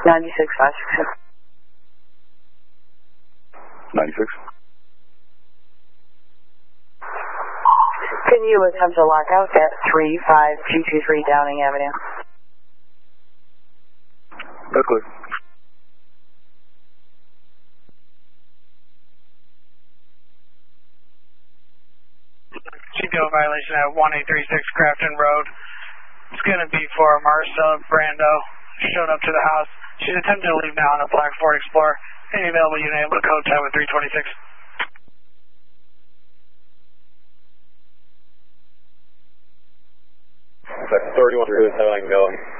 96-566. 96. Can you attempt a lockout at 35223 Downing Avenue? That's clear. CPO violation at 1836 Grafton Road. It's going to be for Marcella Brando. Showed up to the house. She's attempting to leave now on a black Ford Explorer. Any available unit able to code time with 326. That's 31 through the 7 I can go.